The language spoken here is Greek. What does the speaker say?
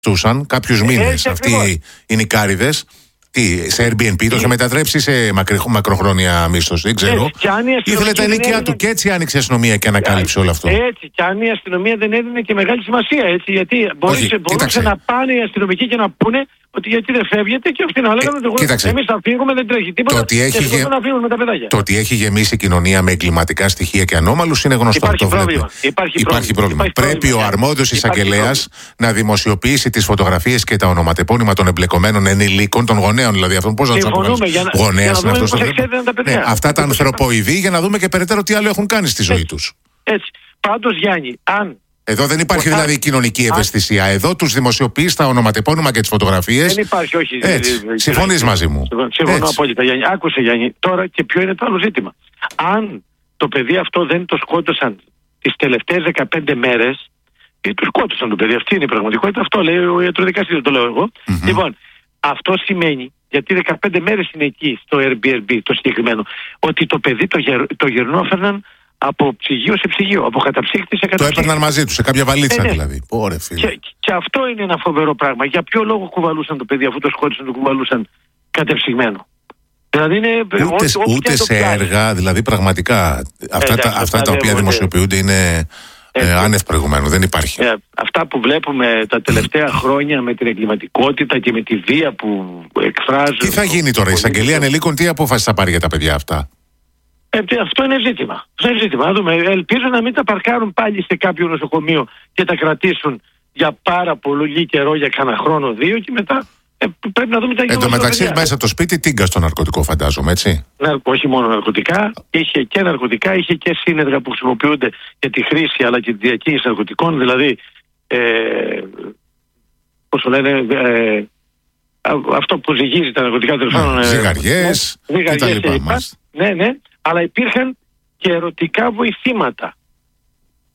Τούσαν κάποιους μήνες αυτοί οι νικάριδες. Τι, σε Airbnb το είχε μετατρέψει σε μακροχρόνια μίσθωση, δεν ξέρω. Ήθελε τα ενοικιά του και έτσι άνοιξε η αστυνομία και ανακάλυψε όλο αυτό. Έτσι, και αν η αστυνομία δεν έδινε και μεγάλη σημασία, έτσι, γιατί μπορούσε να πάνε οι αστυνομικοί και να πούνε ότι γιατί δεν φεύγετε και αυτοί να λέγανε ότι εμείς θα φύγουμε, δεν τρέχει τίποτα. Και να φύγουμε με τα παιδάκια. Το ότι έχει γεμίσει η κοινωνία με εγκληματικά στοιχεία και ανώμαλους είναι γνωστό. Υπάρχει πρόβλημα. Πρέπει ο αρμόδιος εισαγγελέας να δημοσιοποιήσει τις φωτογραφίες και τα ονοματεπώνυμα των εμπλεκομένων ενηλίκων, των γονέων δηλαδή. Αυτόν πώς να τους αποκαλείς. Γονέας είναι αυτός. Αυτά τα ανθρωποειδή για να δούμε και περαιτέρω τι άλλο έχουν κάνει στη ζωή τους. Έτσι. Πάντως, Γιάννη, αν. Εδώ δεν υπάρχει δηλαδή κοινωνική ευαισθησία. Εδώ τους δημοσιοποιείς τα ονοματεπώνυμα και τις φωτογραφίες. Δεν υπάρχει, όχι. Συμφωνείς μαζί μου. Συμφωνώ απόλυτα, Γιάννη. Άκουσε, Γιάννη. Τώρα και ποιο είναι το άλλο ζήτημα. Αν το παιδί αυτό δεν το σκότωσαν τις τελευταίες 15 μέρες, ή το σκότωσαν το παιδί, αυτή είναι η πραγματικότητα. Αυτό λέει ο ιατροδικαστής, το λέω εγώ. Λοιπόν, αυτό σημαίνει, γιατί 15 μέρες είναι εκεί στο Airbnb το συγκεκριμένο, ότι το παιδί το γερνόφερναν από ψυγείο σε ψυγείο, από καταψύκτη σε καταψύκτη. Το έπαιρναν μαζί του, σε κάποια βαλίτσα δηλαδή. Ωραία, και αυτό είναι ένα φοβερό πράγμα. Για ποιο λόγο κουβαλούσαν το παιδί, αφού το σκότωσαν, το κουβαλούσαν κατεψυγμένο. Δηλαδή είναι ούτε σε έργα, δηλαδή πραγματικά αυτά τα οποία δημοσιοποιούνται είναι άνευ προηγουμένου, δεν υπάρχει. Αυτά που βλέπουμε τα τελευταία χρόνια με την εγκληματικότητα και με τη βία που εκφράζουν. Τι θα γίνει τώρα, η εισαγγελία ανελίκων τι απόφαση θα πάρει για τα παιδιά αυτά? Αυτό είναι ζήτημα. Να δούμε. Ελπίζω να μην τα παρκάρουν πάλι σε κάποιο νοσοκομείο και τα κρατήσουν για πάρα πολύ καιρό, για κανένα χρόνο, 2 και μετά πρέπει να δούμε τι θα γίνει. Εν τω μεταξύ, μέσα στο σπίτι τίγκα στο ναρκωτικό, φαντάζομαι, έτσι. Όχι μόνο ναρκωτικά, είχε και ναρκωτικά, είχε και σύννεργα που χρησιμοποιούνται για τη χρήση αλλά και τη διακίνηση ναρκωτικών. Δηλαδή, πώς το λένε, αυτό που ζυγίζει τα ναρκωτικά τελεφώνων. Ζυγαριές κτλ. Ναι, αλλά υπήρχαν και ερωτικά βοηθήματα.